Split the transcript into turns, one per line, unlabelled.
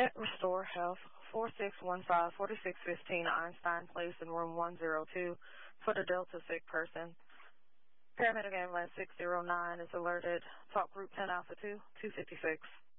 At Restore Health, 4615-4615 Einstein Place in room 102 for the Delta sick person. Paramedic ambulance 609 is alerted. Talk group 10 Alpha 2, 256.